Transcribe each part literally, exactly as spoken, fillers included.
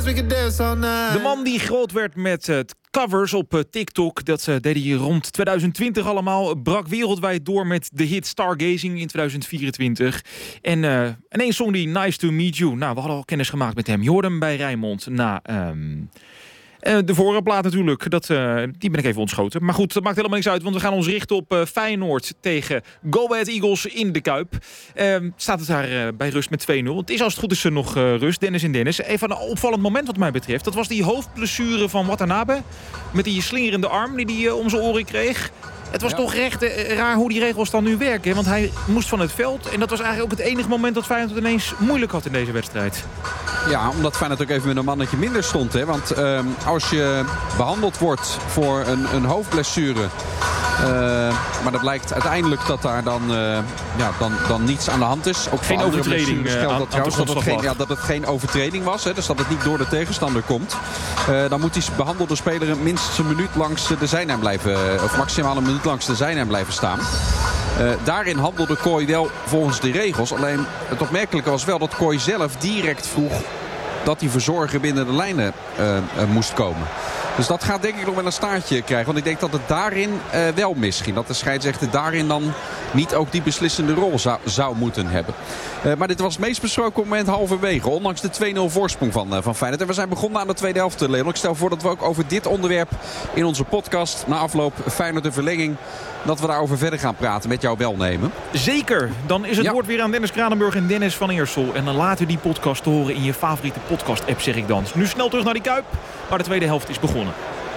we can dance all night. De man die groot werd met uh, covers op uh, TikTok, dat uh, deed hij rond twintig twintig allemaal, brak wereldwijd door met de hit Stargazing in twintig vierentwintig. En uh, ineens zong hij Nice to Meet You. Nou, we hadden al kennis gemaakt met hem. Je hoorde hem bij Rijnmond na... Um Uh, de vorige plaat natuurlijk, dat, uh, die ben ik even ontschoten. Maar goed, dat maakt helemaal niks uit, want we gaan ons richten op uh, Feyenoord tegen Go Ahead Eagles in de Kuip. Uh, staat het daar uh, bij rust met twee nul. Het is als het goed is er nog uh, rust, Dennis en Dennis. Even een opvallend moment wat mij betreft. Dat was die hoofdblessure van Watanabe. Met die slingerende arm die hij uh, om zijn oren kreeg. Het was ja. toch recht uh, raar hoe die regels dan nu werken. Want hij moest van het veld. En dat was eigenlijk ook het enige moment dat Feyenoord ineens moeilijk had in deze wedstrijd. Ja, omdat Feyenoord ook even met een mannetje minder stond. Hè? Want uh, als je behandeld wordt voor een, een hoofdblessure... Uh, maar dat blijkt uiteindelijk dat daar dan, uh, ja, dan, dan niets aan de hand is. Ook geen overtreding. Uh, geldt aan, dat, trouwens, dat, het geen, ja, dat het geen overtreding was. Hè? Dus dat het niet door de tegenstander komt. Uh, dan moet die behandelde speler minstens een minuut langs de zijlijn blijven... of maximaal een minuut langs de zijlijn blijven staan. Uh, daarin handelde Kooi wel volgens de regels. Alleen het opmerkelijke was wel dat Kooi zelf direct vroeg dat die verzorger binnen de lijnen uh, uh, moest komen. Dus dat gaat denk ik nog wel een staartje krijgen. Want ik denk dat het daarin uh, wel misging. Dat de scheidsrechter daarin dan niet ook die beslissende rol zou, zou moeten hebben. Uh, maar dit was het meest besproken moment halverwege. Ondanks de twee nul voorsprong van, uh, van Feyenoord. En we zijn begonnen aan de tweede helft, Leon. Ik stel voor dat we ook over dit onderwerp in onze podcast na afloop Feyenoord de verlenging, dat we daarover verder gaan praten met jouw welnemen. Zeker. Dan is het ja. woord weer aan Dennis Kranenburg en Dennis van Eersel. En dan laten die podcast te horen in je favoriete podcast-app, zeg ik dan. Nu snel terug naar die Kuip, waar de tweede helft is begonnen.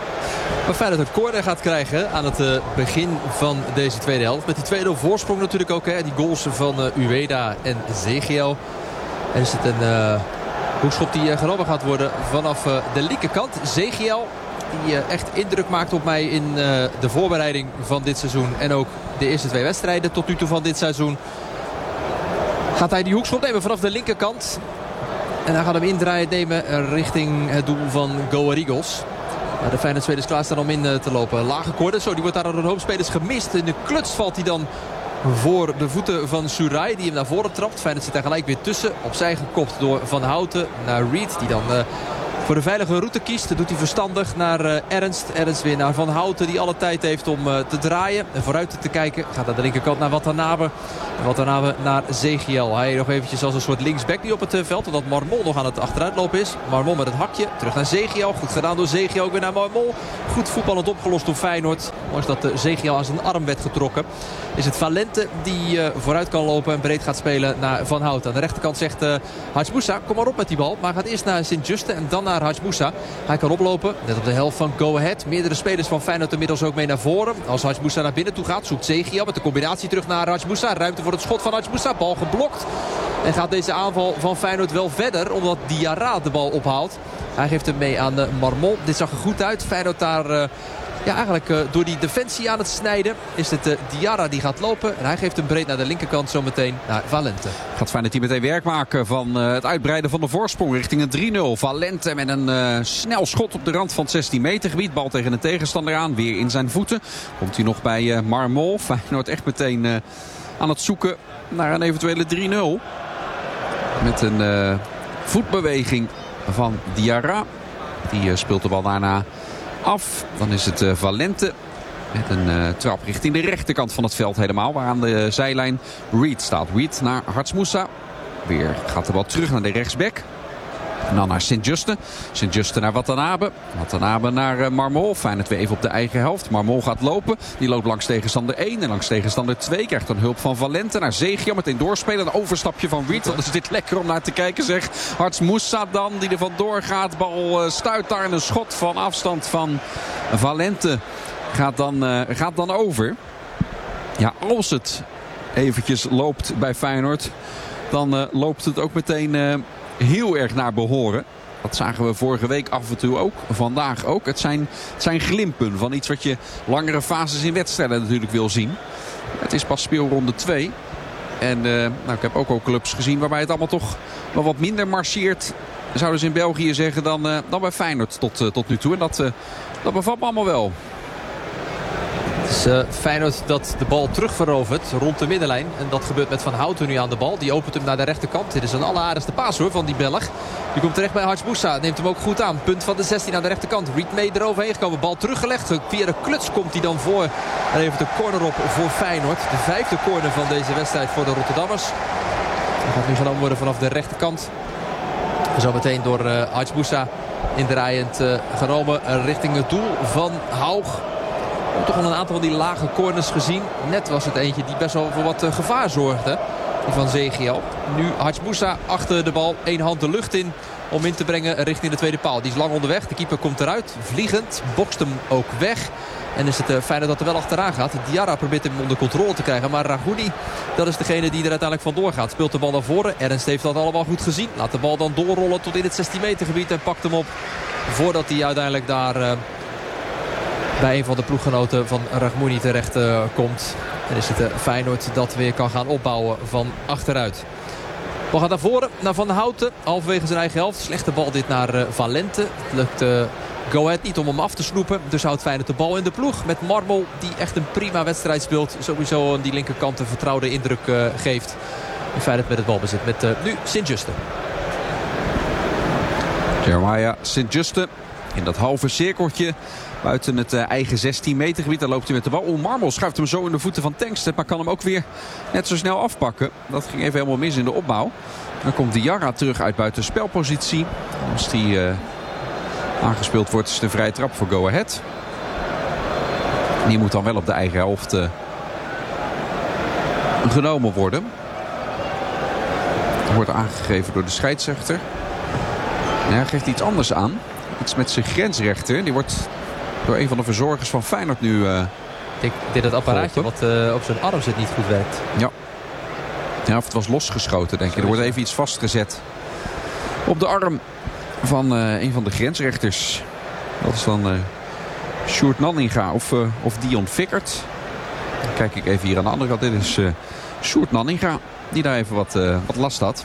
Waar Feyenoord een corner gaat krijgen aan het uh, begin van deze tweede helft. Met die twee nul voorsprong natuurlijk ook. Hè. Die goals van uh, Ueda en Zegiel. En is het een uh, hoekschop die uh, genomen gaat worden vanaf uh, de linkerkant. Zegiel, die uh, echt indruk maakt op mij in uh, de voorbereiding van dit seizoen. En ook de eerste twee wedstrijden tot nu toe van dit seizoen. Gaat hij die hoekschop nemen vanaf de linkerkant. En hij gaat hem indraaien nemen richting het doel van Go Ahead Eagles. De Feyenoord-spelers klaar staan om in te lopen. Lage corner, zo, die wordt daar door een hoop spelers gemist. In de kluts valt hij dan voor de voeten van Surai, die hem naar voren trapt. Feyenoord zit daar gelijk weer tussen. Opzij gekopt door Van Houten naar Reed, die dan uh, voor de veilige route kiest. Dat doet hij verstandig naar uh, Ernst. Ernst weer naar Van Houten, die alle tijd heeft om uh, te draaien en vooruit te kijken. Gaat naar de linkerkant naar Watanabe. En Watanabe naar Zegiel. Hij nog eventjes als een soort linksback die op het uh, veld. Omdat Marmol nog aan het achteruitlopen is. Marmol met het hakje. Terug naar Zegiel. Goed gedaan door Zegiel. Ook weer naar Marmol. Goed voetballend opgelost door Feyenoord. Ondanks dat uh, Zegiel aan zijn arm werd getrokken. Is het Valente die uh, vooruit kan lopen en breed gaat spelen naar Van Houten. Aan de rechterkant zegt uh, Hadj Moussa, kom maar op met die bal. Maar gaat eerst naar Sint-Juste en dan naar Hadj Moussa. Hij kan oplopen. Net op de helft van Go Ahead. Meerdere spelers van Feyenoord inmiddels ook mee naar voren. Als Hadj Moussa naar binnen toe gaat, zoekt Zegiel met de combinatie terug naar Hadj Moussa. Ruimte voor het schot van Hadj Moussa. Bal geblokt. En gaat deze aanval van Feyenoord wel verder, omdat Diarra de bal ophaalt. Hij geeft hem mee aan uh, Marmol. Dit zag er goed uit. Feyenoord daar... Uh, Ja, eigenlijk uh, door die defensie aan het snijden is het uh, Diarra die gaat lopen. En hij geeft hem breed naar de linkerkant zometeen naar Valente. Gaat Feyenoord hier meteen werk maken van uh, het uitbreiden van de voorsprong richting een drie nul. Valente met een uh, snel schot op de rand van het zestien meter gebied. Bal tegen de tegenstander aan, weer in zijn voeten. Komt hij nog bij uh, Marmol. Feyenoord echt meteen uh, aan het zoeken naar een eventuele drie nul. Met een uh, voetbeweging van Diarra. Die uh, speelt de bal daarna af. Dan is het uh, Valente met een uh, trap richting de rechterkant van het veld helemaal. Waar aan de zijlijn Reed staat. Reed naar Hadj Moussa. Weer gaat de bal terug naar de rechtsback. En dan naar Sint-Juste. Sint-Juste naar Watanabe. Watanabe naar uh, Marmol. Feyenoord weer even op de eigen helft. Marmol gaat lopen. Die loopt langs tegenstander één en langs tegenstander twee. Krijgt dan hulp van Valente naar Zegiel. Meteen doorspelen. Een overstapje van Reed. Dan is dit lekker om naar te kijken, zeg. Hadj Moussa dan, die er vandoor gaat. Bal uh, stuit daar en een schot van afstand van Valente. Gaat dan, uh, gaat dan over. Ja, als het eventjes loopt bij Feyenoord, dan uh, loopt het ook meteen Uh, heel erg naar behoren. Dat zagen we vorige week af en toe ook. Vandaag ook. Het zijn, het zijn glimpen van iets wat je langere fases in wedstrijden natuurlijk wil zien. Het is pas speelronde twee. En uh, nou, ik heb ook al clubs gezien waarbij het allemaal toch wel wat minder marcheert. Zouden ze in België zeggen dan, uh, dan bij Feyenoord tot, uh, tot nu toe. En dat, uh, dat bevalt me allemaal wel. Dus uh, Feyenoord dat de bal terugverovert rond de middenlijn. En dat gebeurt met Van Houten nu aan de bal. Die opent hem naar de rechterkant. Dit is een alleraardigste paas hoor van die Belg. Die komt terecht bij Hartsboussa. Neemt hem ook goed aan. Punt van de zestien aan de rechterkant. Reed May eroverheen gekomen. Bal teruggelegd. Via de kluts komt hij dan voor. En levert de corner op voor Feyenoord. De vijfde corner van deze wedstrijd voor de Rotterdammers. Dat gaat nu genomen worden vanaf de rechterkant. Zometeen door uh, Hartsboussa indraaiend uh, genomen uh, richting het doel van Haug. We hebben toch al een aantal van die lage corners gezien. Net was het eentje die best wel voor wat uh, gevaar zorgde. Die van Zegiel. Nu Hartsboussa achter de bal. Eén hand de lucht in om in te brengen richting de tweede paal. Die is lang onderweg. De keeper komt eruit. Vliegend. Bokst hem ook weg. En is het uh, fijn dat er wel achteraan gaat. Diarra probeert hem onder controle te krijgen. Maar Ragouni, dat is degene die er uiteindelijk vandoor gaat. Speelt de bal naar voren. Ernst heeft dat allemaal goed gezien. Laat de bal dan doorrollen tot in het zestien meter gebied. En pakt hem op voordat hij uiteindelijk daar uh, bij een van de ploeggenoten van Ragouni terecht uh, komt. En is het uh, Feyenoord dat weer kan gaan opbouwen van achteruit. We gaan naar voren, naar Van Houten. Halverwege zijn eigen helft. Slechte bal dit naar uh, Valente. Het lukt uh, Go Ahead niet om hem af te snoepen. Dus houdt Feyenoord de bal in de ploeg. Met Marmol die echt een prima wedstrijd speelt. Sowieso aan die linkerkant een vertrouwde indruk uh, geeft. En Feyenoord met het balbezit. Met uh, nu Sint-Juste. Jeremiah Sint-Juste in dat halve cirkeltje. Buiten het uh, eigen zestien meter gebied. Daar loopt hij met de bal. Oh, Marmol schuift hem zo in de voeten van Tankstedt. Maar kan hem ook weer net zo snel afpakken. Dat ging even helemaal mis in de opbouw. Dan komt Diarra terug uit buitenspelpositie. Als die uh, aangespeeld wordt is het een vrije trap voor Go Ahead. Die moet dan wel op de eigen helft uh, genomen worden. Wordt aangegeven door de scheidsrechter. En hij geeft iets anders aan. Iets met zijn grensrechter. Die wordt door een van de verzorgers van Feyenoord nu uh, Ik denk dat het apparaatje wat uh, op zijn arm zit niet goed werkt. Ja. Ja, of het was losgeschoten denk ik. Er wordt even iets vastgezet op de arm van uh, een van de grensrechters. Dat is dan uh, Sjoerd Nanninga of, uh, of Dion Fikkert. Dan kijk ik even hier aan de andere kant. Dit is uh, Sjoerd Nanninga die daar even wat, uh, wat last had.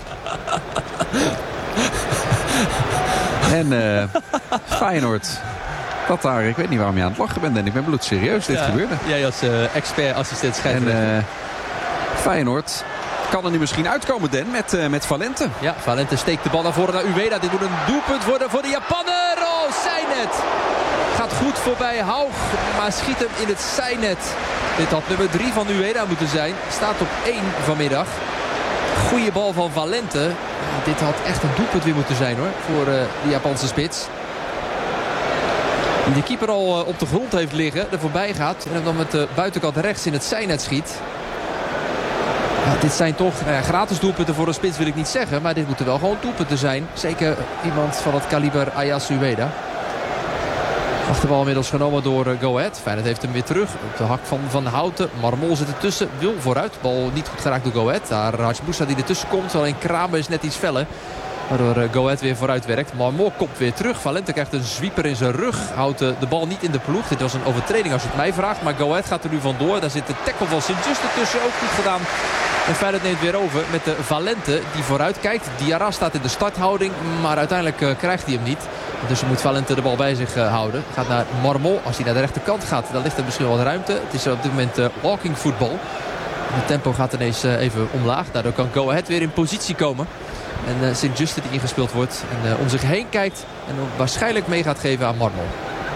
En uh, Feyenoord. Dat daar, ik weet niet waarom je aan het lachen bent. En ik ben bloedserieus, dit ja, gebeurde. Jij als uh, expert, assistent scheidsrechter. En uh, Feyenoord kan er nu misschien uitkomen, Den, met, uh, met Valente. Ja, Valente steekt de bal naar voren naar Ueda. Dit moet een doelpunt worden voor de Japaner. Oh, zijnet. Gaat goed voorbij Haug, maar schiet hem in het zijnet. Dit had nummer drie van Ueda moeten zijn. Staat op één vanmiddag. Goeie bal van Valente. Ja, dit had echt een doelpunt weer moeten zijn hoor. Voor uh, de Japanse spits. Die de keeper al uh, op de grond heeft liggen. Er voorbij gaat. En hem dan met de buitenkant rechts in het zijnet schiet. Ja, dit zijn toch uh, gratis doelpunten voor een spits wil ik niet zeggen. Maar dit moeten wel gewoon doelpunten zijn. Zeker iemand van het kaliber Ayase Ueda. Achterbal inmiddels genomen door uh, Go Ahead. Feyenoord heeft hem weer terug. Op de hak van Van Houten. Marmol zit ertussen. Wil vooruit. Bal niet goed geraakt door Go Ahead. Daar Hartsboussa die ertussen komt. Alleen Kramer is net iets feller. Waardoor uh, Go Ahead weer vooruit werkt. Marmol komt weer terug. Valente krijgt een zwieper in zijn rug. Houdt uh, de bal niet in de ploeg. Dit was een overtreding als je het mij vraagt. Maar Go Ahead gaat er nu vandoor. Daar zit de tackle van Sint-Juste tussen. Ook goed gedaan. En Feyenoord neemt weer over met de Valente die vooruit kijkt. Diarra staat in de starthouding. Maar uiteindelijk uh, krijgt hij hem niet. Dus moet Valente de bal bij zich uh, houden. Gaat naar Marmol. Als hij naar de rechterkant gaat, dan ligt er misschien wat ruimte. Het is op dit moment uh, walking voetbal. Het tempo gaat ineens uh, even omlaag. Daardoor kan Go Ahead weer in positie komen. En uh, Sint-Juste die ingespeeld wordt. En uh, om zich heen kijkt. En waarschijnlijk mee gaat geven aan Marmol.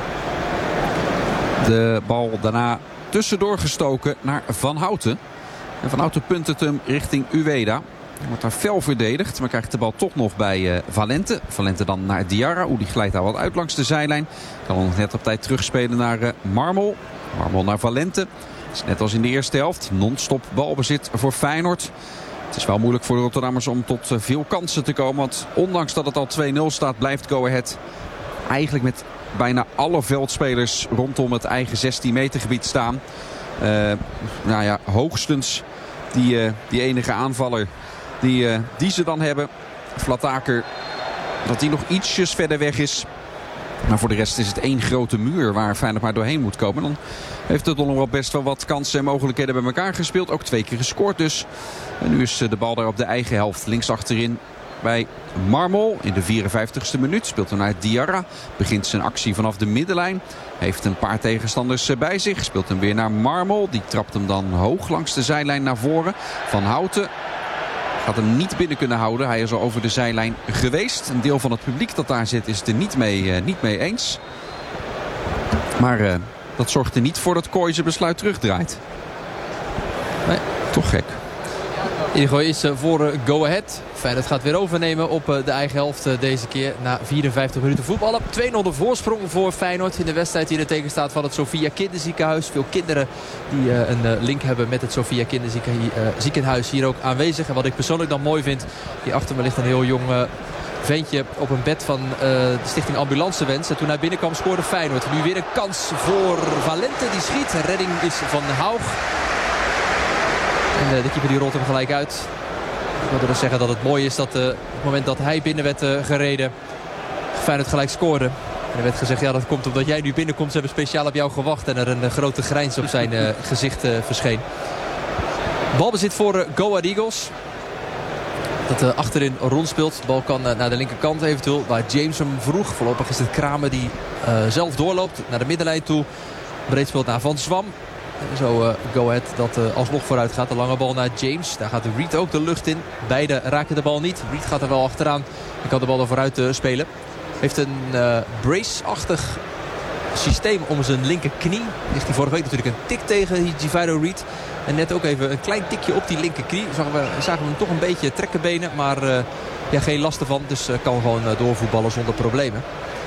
De bal daarna tussendoor gestoken naar Van Houten. En Van Houten punt het hem richting Ueda. Hij wordt daar fel verdedigd. Maar krijgt de bal toch nog bij uh, Valente. Valente dan naar Diarra. Oeh, die glijdt daar wat uit langs de zijlijn. Kan nog net op tijd terugspelen naar uh, Marmol. Marmol naar Valente. Is net als in de eerste helft. Non-stop balbezit voor Feyenoord. Het is wel moeilijk voor de Rotterdammers om tot uh, veel kansen te komen. Want ondanks dat het al twee nul staat, blijft Go Ahead eigenlijk met bijna alle veldspelers rondom het eigen zestien meter gebied staan. Uh, nou ja, hoogstens die, uh, die enige aanvaller die, uh, die ze dan hebben. Vlataker, dat die nog ietsjes verder weg is. Maar voor de rest is het één grote muur waar Feyenoord maar doorheen moet komen. Dan heeft het nog wel best wel wat kansen en mogelijkheden bij elkaar gespeeld. Ook twee keer gescoord dus. En nu is de bal daar op de eigen helft. Links achterin bij Marmol. In de vierenvijftigste minuut speelt hij naar Diarra. Begint zijn actie vanaf de middenlijn. Heeft een paar tegenstanders bij zich. Speelt hem weer naar Marmol. Die trapt hem dan hoog langs de zijlijn naar voren. Van Houten gaat hem niet binnen kunnen houden. Hij is al over de zijlijn geweest. Een deel van het publiek dat daar zit is het er niet mee, uh, niet mee eens. Maar uh, dat zorgt er niet voor dat Kooi zijn besluit terugdraait. Nee. Toch gek. Ingooi is voor Go Ahead. Feyenoord gaat weer overnemen op de eigen helft deze keer na vierenvijftig minuten voetballen. twee nul de voorsprong voor Feyenoord in de wedstrijd die in het teken staat van het Sophia Kinderziekenhuis. Veel kinderen die een link hebben met het Sophia Kinderziekenhuis hier ook aanwezig. En wat ik persoonlijk dan mooi vind, hier achter me ligt een heel jong ventje op een bed van uh, de stichting Ambulancewens. En toen hij binnenkwam scoorde Feyenoord. Nu weer een kans voor Valente, die schiet. Redding is van Haug. En uh, de keeper die rolt hem gelijk uit. Ik wilde dus zeggen dat het mooi is dat uh, op het moment dat hij binnen werd uh, gereden, Feyenoord gelijk scoorde. En er werd gezegd, ja, dat komt omdat jij nu binnenkomt. Ze hebben speciaal op jou gewacht. En er een uh, grote grijns op zijn uh, gezicht uh, verscheen. Balbezit voor uh, Go Ahead Eagles. Dat uh, achterin rondspeelt. De bal kan uh, naar de linkerkant eventueel. Waar James hem vroeg. Voorlopig is het Kramer die uh, zelf doorloopt naar de middenlijn toe. Breed speelt naar Van Zwam. Zo uh, Go Ahead dat uh, alsnog vooruit gaat. De lange bal naar James. Daar gaat Reed ook de lucht in. Beide raken de bal niet. Reed gaat er wel achteraan. En kan de bal er vooruit uh, spelen. Heeft een uh, brace-achtig systeem om zijn linkerknie. Ligt hij vorige week natuurlijk een tik tegen Givairo Reed. En net ook even een klein tikje op die linkerknie. Zagen we, zagen we hem toch een beetje trekken benen. Maar uh, ja, geen last ervan. Dus uh, kan gewoon uh, doorvoetballen zonder problemen.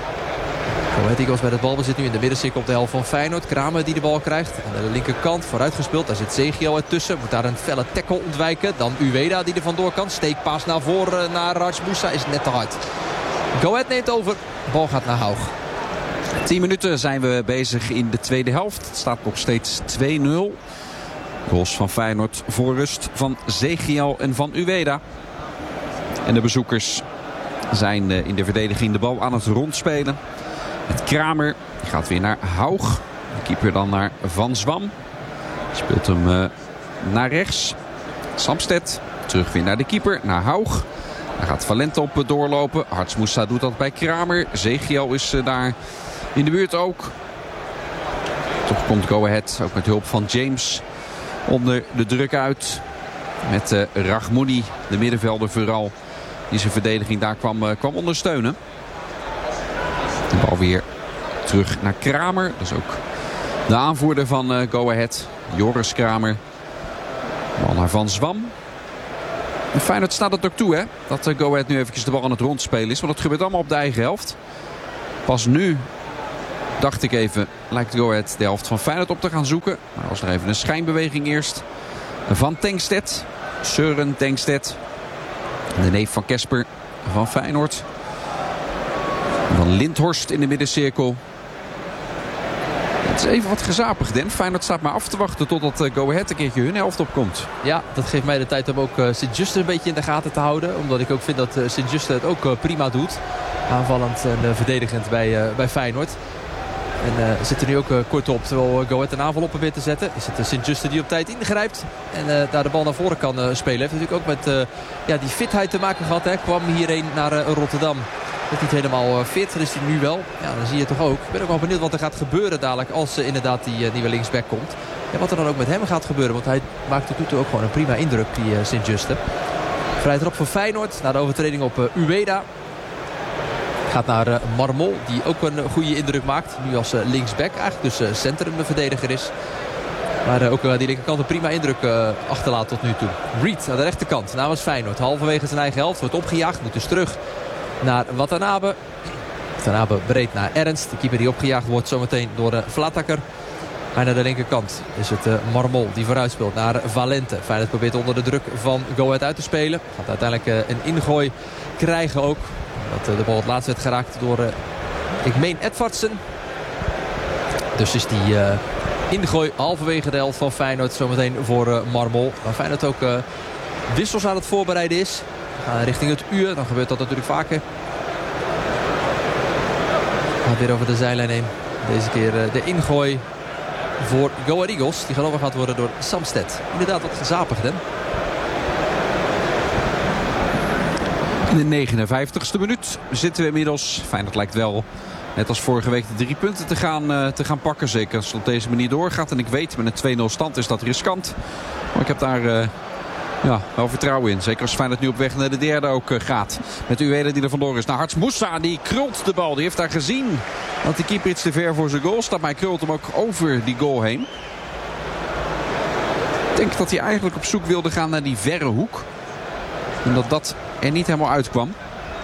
Go Ahead Eagles bij het balbezit nu in de middencirkel op de helft van Feyenoord. Kramer die de bal krijgt. Aan de linkerkant vooruitgespeeld. Daar zit Zegio ertussen. Moet daar een felle tackle ontwijken. Dan Ueda die er vandoor kan. Steekpaas naar voren naar Raj Moussa. Is net te hard. Go Ahead neemt over. De bal gaat naar Haug. tien minuten zijn we bezig in de tweede helft. Het staat nog steeds twee nul. Goals van Feyenoord voor rust van Zegio en van Ueda. En de bezoekers zijn in de verdediging de bal aan het rondspelen. Met Kramer gaat weer naar Haug. De keeper dan naar Van Zwam. Speelt hem uh, naar rechts. Samsted terug weer naar de keeper, naar Haug. Daar gaat Valente op doorlopen. Raj Moussa doet dat bij Kramer. Zegio is uh, daar in de buurt ook. Toch komt Go Ahead ook met hulp van James onder de druk uit. Met uh, Rahmouni, de middenvelder vooral, die zijn verdediging daar kwam, uh, kwam ondersteunen. De bal weer terug naar Kramer. Dat is ook de aanvoerder van uh, Go Ahead. Joris Kramer. Bal naar Van Zwam. En Feyenoord staat het ook toe, hè? Dat uh, Go Ahead nu eventjes de bal aan het rondspelen is. Want dat gebeurt allemaal op de eigen helft. Pas nu dacht ik even, lijkt Go Ahead de helft van Feyenoord op te gaan zoeken. Maar was er even een schijnbeweging eerst. Van Tankstedt. Søren Tankstedt. De neef van Kesper van Feyenoord. Dan Lindhorst in de middencirkel. Het is even wat gezapig, Den. Feyenoord staat maar af te wachten totdat uh, Go Ahead een keertje hun helft opkomt. Ja, dat geeft mij de tijd om ook uh, Sint-Juste een beetje in de gaten te houden. Omdat ik ook vind dat uh, Sint-Juste het ook uh, prima doet. Aanvallend en uh, verdedigend bij, uh, bij Feyenoord. En uh, zit er nu ook uh, kort op, terwijl uh, Go Ahead een aanval op probeert te zetten. Is het uh, Sint-Juste die op tijd ingrijpt. En uh, daar de bal naar voren kan uh, spelen. Heeft natuurlijk ook met uh, ja, die fitheid te maken gehad. Hè. Kwam hierheen naar uh, Rotterdam. Is niet helemaal uh, fit, dat is hij nu wel. Ja, dan zie je toch ook. Ik ben ook wel benieuwd wat er gaat gebeuren dadelijk als uh, inderdaad die uh, nieuwe linksback komt. En wat er dan ook met hem gaat gebeuren. Want hij maakt tot nu toe ook gewoon een prima indruk, die uh, Sint-Juste. Vrij trap voor Feyenoord. Na de overtreding op uh, Ueda. Gaat naar uh, Marmol, die ook een uh, goede indruk maakt. Nu als uh, linksback eigenlijk, dus uh, centrumverdediger is. Maar uh, ook uh, die linkerkant een prima indruk uh, achterlaat tot nu toe. Reed aan de rechterkant namens Feyenoord. Halverwege zijn eigen helft, wordt opgejaagd. Moet dus terug naar Watanabe. Watanabe breed naar Ernst. De keeper die opgejaagd wordt zometeen door uh, Vlatakker. Maar naar de linkerkant is het uh, Marmol die vooruit speelt naar Valente. Feyenoord probeert onder de druk van Go Ahead uit te spelen. Gaat uiteindelijk uh, een ingooi krijgen ook. Dat uh, de bal het laatst werd geraakt door, uh, ik meen, Edvardsen. Dus is die uh, ingooi halverwege de helft van Feyenoord zometeen voor uh, Marmol. Waar Feyenoord ook uh, wissels aan het voorbereiden is. We gaan richting het uur, dan gebeurt dat natuurlijk vaker. Gaat weer over de zijlijn heen. Deze keer uh, de ingooi voor Go Ahead Eagles. Die gelopen gaat worden door Samsted. Inderdaad wat gezapig, hè? In de negenenvijftigste minuut zitten we inmiddels. Feyenoord lijkt wel, net als vorige week, de drie punten te gaan, uh, te gaan pakken. Zeker als het op deze manier doorgaat. En ik weet, met een twee nul stand is dat riskant. Maar ik heb daar uh, ja, wel vertrouwen in. Zeker als Feyenoord nu op weg naar de derde ook uh, gaat. Met Uweda die er vandoor is. Nou, Harts Moussa, die krult de bal. Die heeft daar gezien dat de keeper iets te ver voor zijn goal staat. Maar hij krult hem ook over die goal heen. Ik denk dat hij eigenlijk op zoek wilde gaan naar die verre hoek. En dat dat er niet helemaal uitkwam.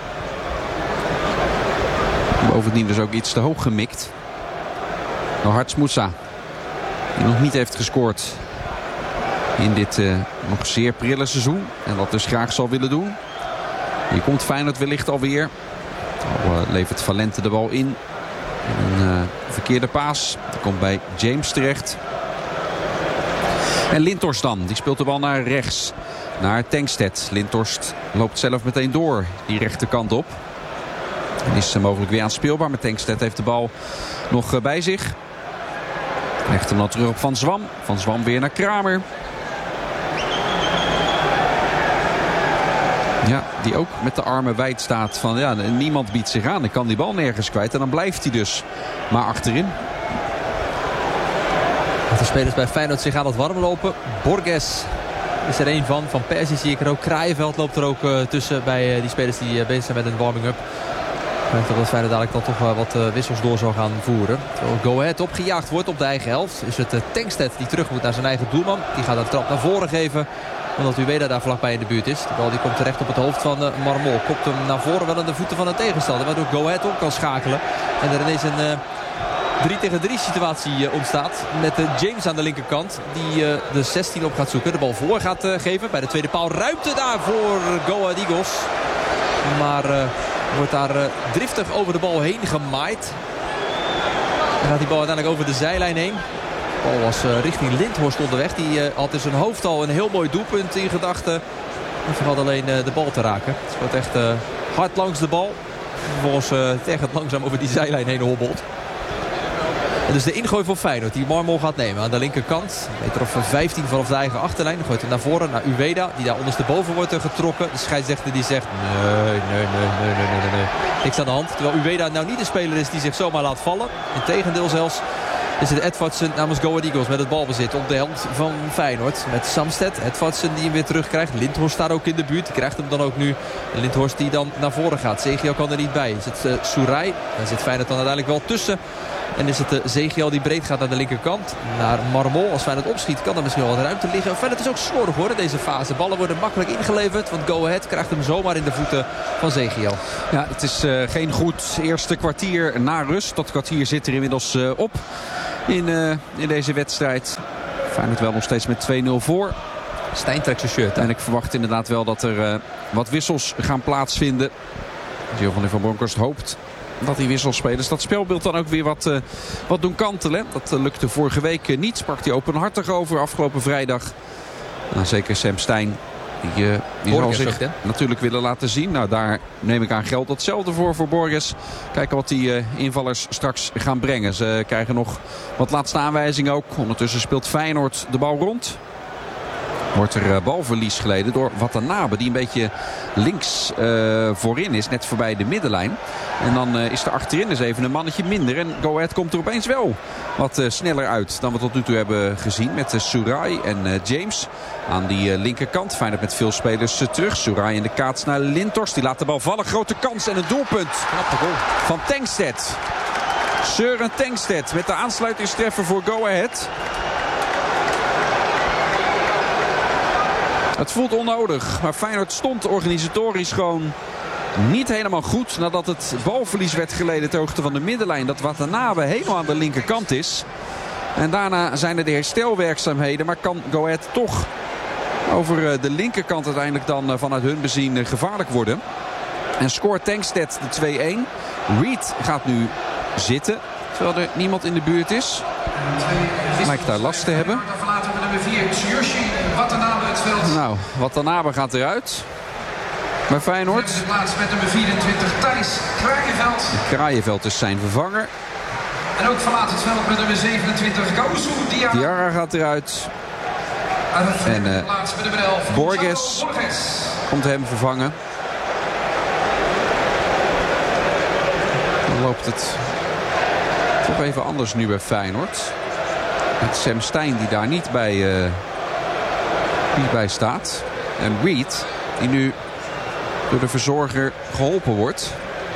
Bovendien dus ook iets te hoog gemikt. Nou, Harts Moussa, die nog niet heeft gescoord in dit uh, nog zeer prille seizoen. En dat dus graag zal willen doen. Hier komt Feyenoord wellicht alweer. Al uh, levert Valente de bal in. Een uh, verkeerde paas. Die komt bij James terecht. En Lindhorst dan. Die speelt de bal naar rechts. Naar Tankstedt. Lindhorst loopt zelf meteen door die rechterkant op. En is mogelijk weer aanspeelbaar. Maar Tankstedt heeft de bal nog bij zich. Legt hem dan terug op Van Zwam. Van Zwam weer naar Kramer. Ja, die ook met de armen wijd staat. Van ja, niemand biedt zich aan. Ik kan die bal nergens kwijt. En dan blijft hij dus maar achterin. De spelers bij Feyenoord zich aan het warm lopen. Borges is er een van. Van Persie zie ik er ook. Kraaienveld loopt er ook uh, tussen bij uh, die spelers die uh, bezig zijn met een warming-up. Ik denk dat Feyenoord dadelijk dan toch uh, wat uh, wissels door zal gaan voeren. Terwijl Go Ahead opgejaagd wordt op de eigen helft. Is het uh, Tankstedt die terug moet naar zijn eigen doelman. Die gaat een trap naar voren geven. Omdat Uweda daar vlakbij in de buurt is. De bal die komt terecht op het hoofd van uh, Marmol. Kopt hem naar voren wel aan de voeten van de tegenstander. Waardoor Go Ahead op kan schakelen. En er ineens een... Uh, drie tegen drie situatie uh, ontstaat. Met uh, James aan de linkerkant. Die uh, de zestien op gaat zoeken. De bal voor gaat uh, geven. Bij de tweede paal ruimte daar voor Go Ahead Eagles. Maar uh, wordt daar uh, driftig over de bal heen gemaaid. Dan gaat die bal uiteindelijk over de zijlijn heen. De bal was uh, richting Lindhorst onderweg. Die uh, had in zijn hoofd al een heel mooi doelpunt in gedachten. En vergat alleen uh, de bal te raken. Het speelt echt uh, hard langs de bal. Vervolgens uh, tegen langzaam over die zijlijn heen hobbelt. En dus de ingooi voor Feyenoord die Marmol gaat nemen aan de linkerkant. Een meter of vijftien vanaf de eigen achterlijn. Dan gooit hij naar voren naar Uweda. Die daar ondersteboven wordt getrokken. De scheidsrechter die zegt nee, nee, nee, nee, nee, nee, nee. Niks aan de hand. Terwijl Uweda nou niet de speler is die zich zomaar laat vallen. Integendeel zelfs is het Edvardsen namens Go Ahead Eagles met het balbezit op de helft van Feyenoord. Met Samsted. Edvardsen die hem weer terugkrijgt. Lindhorst staat ook in de buurt. Die krijgt hem dan ook nu. En Lindhorst die dan naar voren gaat. Zegio kan er niet bij. Is het uh, Souray. Daar zit Feyenoord dan uiteindelijk wel tussen. En is het uh, Zegio die breed gaat naar de linkerkant. Naar Marmol. Als Feyenoord opschiet kan er misschien wel wat ruimte liggen. Feyenoord is ook slordig hoor in deze fase. Ballen worden makkelijk ingeleverd. Want Go Ahead krijgt hem zomaar in de voeten van Zegio. Ja, het is uh, geen goed eerste kwartier na rust. Dat kwartier zit er inmiddels uh, op in, uh, in deze wedstrijd. Feyenoord wel nog steeds met twee nul voor. Stijn trekt zijn shirt. Hè? En ik verwacht inderdaad wel dat er uh, wat wissels gaan plaatsvinden. Giovanni van Bronckhorst hoopt dat die wisselspelers dat spelbeeld dan ook weer wat, uh, wat doen kantelen. Dat uh, lukte vorige week uh, niet. Sprak hij openhartig over afgelopen vrijdag. Nou, zeker Sam Stein. Die, uh, die zal zich ook, natuurlijk willen laten zien. Nou, daar neem ik aan geld hetzelfde voor voor Borges. Kijken wat die uh, invallers straks gaan brengen. Ze krijgen nog wat laatste aanwijzingen ook. Ondertussen speelt Feyenoord de bal rond. Wordt er uh, balverlies geleden door Watanabe. Die een beetje links uh, voorin is. Net voorbij de middenlijn. En dan uh, is er achterin dus even een mannetje minder. En Go Ahead komt er opeens wel wat uh, sneller uit dan we tot nu toe hebben gezien. Met uh, Souray en uh, James aan die uh, linkerkant. Feyenoord met veel spelers uh, terug. Souray in de kaats naar Lindhorst. Die laat de bal vallen. Grote kans en een doelpunt. Knappe goal van Tankstedt. Søren Tankstedt met de aansluitingstreffer voor Go Ahead. Het voelt onnodig, maar Feyenoord stond organisatorisch gewoon niet helemaal goed nadat het balverlies werd geleden ter hoogte van de middenlijn. Dat Watanabe helemaal aan de linkerkant is. En daarna zijn er de herstelwerkzaamheden, maar kan Go Ahead toch over de linkerkant uiteindelijk dan vanuit hun bezien gevaarlijk worden. En scoort Tankstedt de twee-een. Reed gaat nu zitten, terwijl er niemand in de buurt is. Lijkt daar last te hebben. Dan verlaten we nummer vier, Tsuyoshi Watanabe het veld. Nou, Watanabe gaat eruit. Bij Feyenoord. De plaats met nummer vierentwintig, Thijs Kraaienveld. Kraaienveld is zijn vervanger. En ook verlaat het veld met nummer zevenentwintig, Gausu Diarra. Diarra gaat eruit. En uh, plaats met nummer elf, Borges komt hem vervangen. Dan loopt het toch even anders nu bij Feyenoord. Met Sam Stein die daar niet bij, uh, niet bij staat. En Reed die nu door de verzorger geholpen wordt.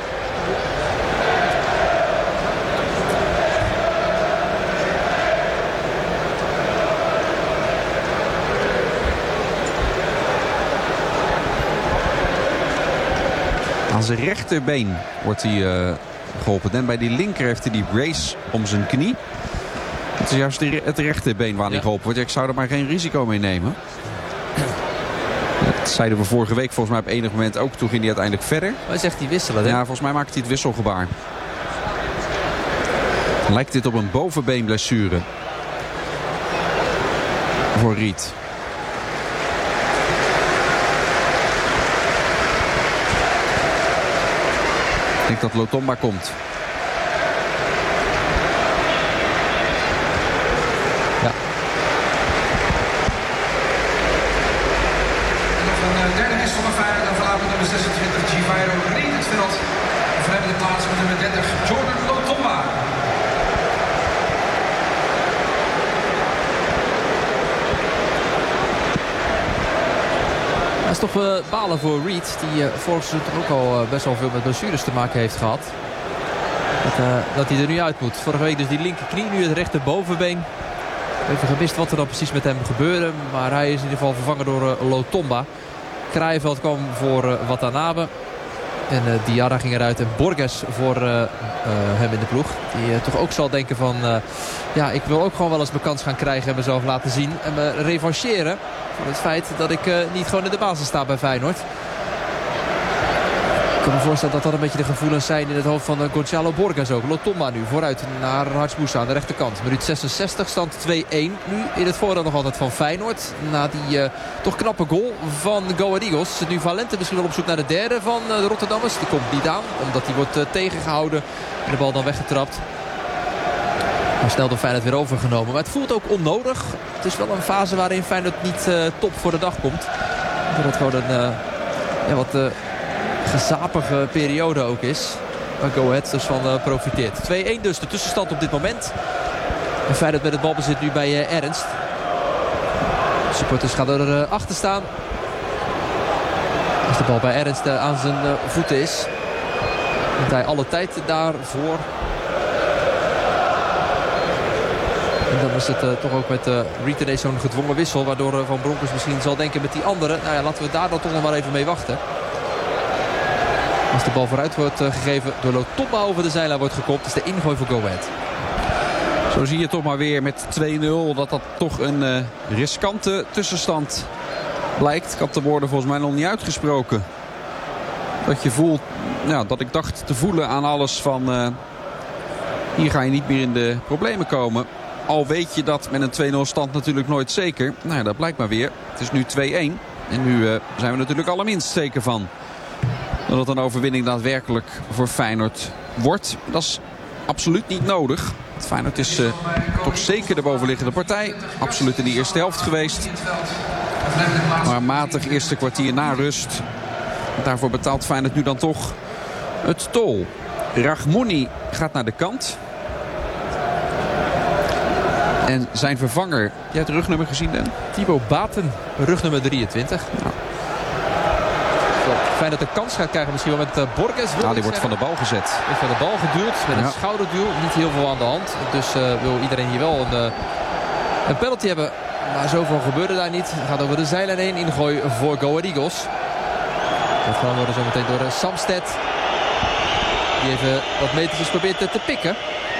Aan zijn rechterbeen wordt hij uh, geholpen. En bij die linker heeft hij die brace om zijn knie. Het is juist het rechterbeen waar hij ja. geholpen wordt. Ik zou er maar geen risico mee nemen. Dat zeiden we vorige week volgens mij op enig moment ook. Toen ging hij uiteindelijk verder. Maar zegt hij wisselen? Hè? Ja, volgens mij maakt hij het wisselgebaar. Lijkt dit op een bovenbeenblessure. Voor Reed. Ik denk dat Lotomba komt. Ja. En nog een uh, derde wissel van Feyenoord. Dan verlaat nummer zesentwintig Givairo Reed het veld. En voor hem de plaats van nummer dertig Jordan Lotomba. Dat is toch uh, balen voor Reed, die uh, vorig seizoen ook al uh, best wel veel met blessures te maken heeft gehad. Dat, uh, dat hij er nu uit moet. Vorige week dus die linkerknie, nu het rechterbovenbeen. Even gemist wat er dan precies met hem gebeurde. Maar hij is in ieder geval vervangen door uh, Lotomba. Kraaienveld kwam voor uh, Watanabe. En uh, Diarra ging eruit en Borges voor uh, uh, hem in de ploeg. Die uh, toch ook zal denken van... Uh, ja, ik wil ook gewoon wel eens mijn kans gaan krijgen en mezelf laten zien. En me revancheren van het feit dat ik uh, niet gewoon in de basis sta bij Feyenoord. Ik kan me voorstellen dat dat een beetje de gevoelens zijn in het hoofd van uh, Gonzalo Borges ook. Lotomba nu vooruit naar Hartsmoussa aan de rechterkant. Minuut zesenzestig, stand twee-één. Nu in het voordeel nog altijd van Feyenoord. Na die uh, toch knappe goal van Go Ahead Eagles. Nu Valente misschien wel op zoek naar de derde van uh, de Rotterdammers. Die komt niet aan, omdat die wordt uh, tegengehouden. En de bal dan weggetrapt. Maar snel door Feyenoord weer overgenomen. Maar het voelt ook onnodig. Het is wel een fase waarin Feyenoord niet uh, top voor de dag komt. Dat het gewoon een uh, ja, wat... Uh, gezapige periode ook is. Waar Go Ahead dus van uh, profiteert. twee-één dus de tussenstand op dit moment. En Feyenoord met het balbezit nu bij uh, Ernst. De supporters gaan er uh, achter staan. Als de bal bij Ernst uh, aan zijn uh, voeten is. Heeft hij alle tijd daarvoor. En dan is het uh, toch ook met uh, Reed ineens zo'n gedwongen wissel. Waardoor uh, Van Bronckhorst misschien zal denken met die anderen. Nou ja, laten we daar dan toch nog maar even mee wachten. Als de bal vooruit wordt uh, gegeven door Lotomba over de zijlijn wordt gekopt. Is de ingooi voor Go Ahead. Zo zie je toch maar weer met twee-nul dat dat toch een uh, riskante tussenstand blijkt. Ik had de woorden volgens mij nog niet uitgesproken. Dat je voelt, nou, dat ik dacht te voelen aan alles van... Uh, hier ga je niet meer in de problemen komen. Al weet je dat met een twee-nul stand natuurlijk nooit zeker. Nou ja, dat blijkt maar weer. Het is nu twee-één. En nu uh, zijn we natuurlijk allerminst zeker van... dat het een overwinning daadwerkelijk voor Feyenoord wordt. Dat is absoluut niet nodig. Feyenoord is uh, toch zeker de bovenliggende partij. Absoluut in de eerste helft geweest. Maar matig eerste kwartier na rust. Daarvoor betaalt Feyenoord nu dan toch het tol. Rahmouni gaat naar de kant. En zijn vervanger... Jij hebt het rugnummer gezien, Dan? Thibaut Baten, rugnummer drieëntwintig. Nou. Fijn dat de kans gaat krijgen misschien wel met uh, Borges. Ja, die wordt van de bal gezet. Is van de bal geduwd met een ja. schouderduw. Niet heel veel aan de hand. Dus uh, wil iedereen hier wel een, uh, een penalty hebben. Maar zoveel gebeurde daar niet. Gaat over de zijlijn heen. Ingooi voor Go Ahead Eagles. Dat gaan worden zometeen door uh, Samsted. Die even wat metertjes probeert te, te pikken.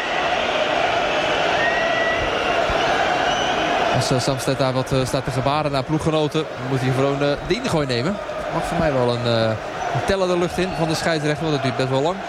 Als uh, Samsted daar wat uh, staat te gebaren naar ploeggenoten, moet hij gewoon uh, de ingooi nemen. Mag voor mij wel een, uh, een teller de lucht in van de scheidsrechter, want dat duurt best wel lang.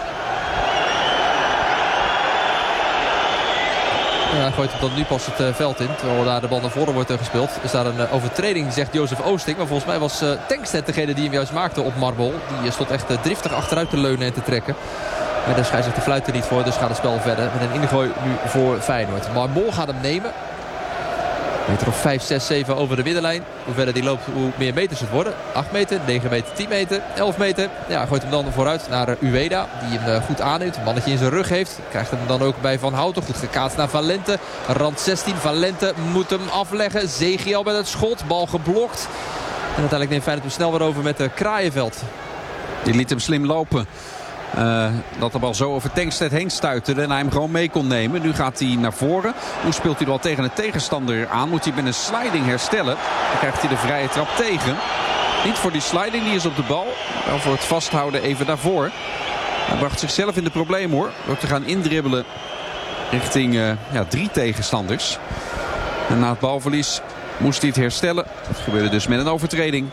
En hij gooit hem dan nu pas het uh, veld in, terwijl daar de bal naar voren wordt uh, gespeeld. Is daar een uh, overtreding, zegt Jozef Oosting. Maar volgens mij was uh, Tankstedt degene die hem juist maakte op Marbol. Die uh, stond echt uh, driftig achteruit te leunen en te trekken. Maar de scheidsrechter fluit er niet voor, dus gaat het spel verder. Met een ingooi nu voor Feyenoord. Marbol gaat hem nemen. Meter of vijf, zes, zeven over de middenlijn. Hoe verder die loopt, hoe meer meters het worden. acht meter, negen meter, tien meter, elf meter. Ja, gooit hem dan vooruit naar uh, Ueda. Die hem uh, goed aanneemt. Een mannetje in zijn rug heeft. Krijgt hem dan ook bij Van Houten. Goed gekaatst naar Valente. Rand zestien. Valente moet hem afleggen. Zegiel met het schot. Bal geblokt. En uiteindelijk neemt Feyenoord hem snel weer over met uh, Kraaienveld. Die liet hem slim lopen. Uh, dat de bal zo over Tankstedt heen stuiterde en hij hem gewoon mee kon nemen. Nu gaat hij naar voren. Nu speelt hij de bal tegen een tegenstander aan. Moet hij met een sliding herstellen. Dan krijgt hij de vrije trap tegen. Niet voor die sliding, die is op de bal. Wel voor het vasthouden even daarvoor. Hij bracht zichzelf in de problemen hoor. Door te gaan indribbelen richting uh, ja, drie tegenstanders. En na het balverlies moest hij het herstellen. Dat gebeurde dus met een overtreding.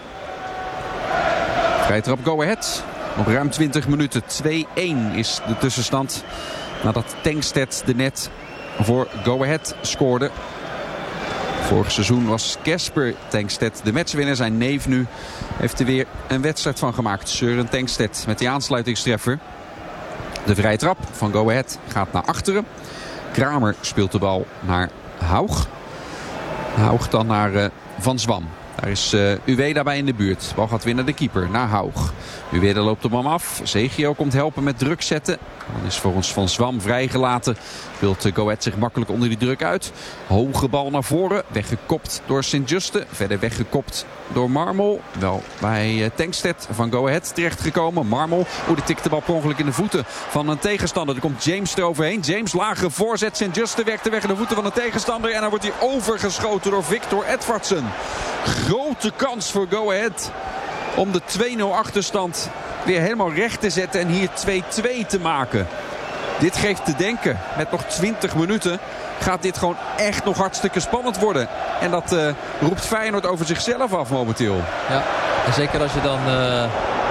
Vrije trap Go Ahead. Nog ruim twintig minuten. twee-één is de tussenstand. Nadat Tankstedt de net voor Go Ahead scoorde. Vorig seizoen was Casper Tankstedt de matchwinner. Zijn neef nu heeft er weer een wedstrijd van gemaakt. Søren Tankstedt met die aansluitingstreffer. De vrije trap van Go Ahead gaat naar achteren. Kramer speelt de bal naar Haug. Haug dan naar uh, Van Zwam. Daar is uh, Ueda bij in de buurt. De bal gaat weer naar de keeper, naar Haug. Ueda loopt hem af. Zegio komt helpen met druk zetten. Dan is voor ons Van Zwam vrijgelaten. Wilt Go Ahead zich makkelijk onder die druk uit. Hoge bal naar voren. Weggekopt door Sint-Juste. Verder weggekopt door Marmol. Wel bij uh, Tankstedt van Go Ahead terechtgekomen. Marmol. Oeh, die tikt de bal per ongeluk in de voeten van een tegenstander. Er komt James eroverheen. James lage voorzet. Sint-Juste werkt de weg in de voeten van de tegenstander. En dan wordt hij overgeschoten door Victor Edvardsen. Grote kans voor Go Ahead om de twee-nul achterstand weer helemaal recht te zetten en hier twee-twee te maken. Dit geeft te denken. Met nog twintig minuten gaat dit gewoon echt nog hartstikke spannend worden. En dat uh, roept Feyenoord over zichzelf af momenteel. Ja, en zeker als je dan... Uh...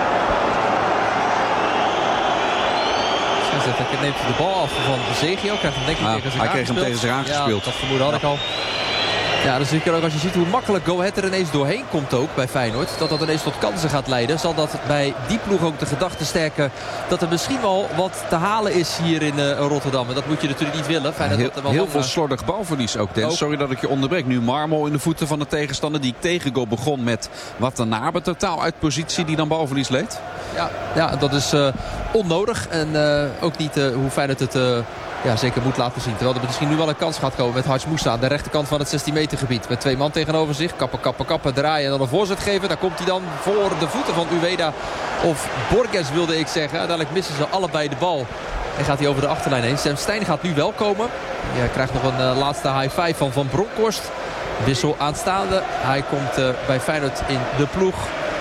Hij neemt de bal af van Zegio. Krijgt hem denk ik ah, tegen zich hij kreeg hem tegen zich aangespeeld. Ja, dat vermoeden had ja. ik al. Ja, dus zeker ook als je ziet hoe makkelijk Go Ahead er ineens doorheen komt ook bij Feyenoord. Dat dat ineens tot kansen gaat leiden. Zal dat bij die ploeg ook de gedachte sterken dat er misschien wel wat te halen is hier in uh, Rotterdam. En dat moet je natuurlijk niet willen. Feyenoord heel dat er wel heel lang, veel slordig balverlies ook, Dens. Ook. Sorry dat ik je onderbreek. Nu Marmol in de voeten van de tegenstander. Die tegengoal begon met Watanabe totaal uit positie die dan balverlies leed. Ja, ja dat is uh, onnodig. En uh, ook niet uh, hoe Feyenoord het... Uh, Ja, zeker moet laten zien. Terwijl er misschien nu wel een kans gaat komen met Haj Moussa aan de rechterkant van het zestien meter gebied. Met twee man tegenover zich. Kappen, kappen, kappen, draaien en dan een voorzet geven. Daar komt hij dan voor de voeten van Ueda. Of Borges wilde ik zeggen. Uiteindelijk missen ze allebei de bal. En gaat hij over de achterlijn heen. Sam Stein gaat nu wel komen. Hij krijgt nog een uh, laatste high five van Van Bronckhorst. Wissel aanstaande. Hij komt uh, bij Feyenoord in de ploeg.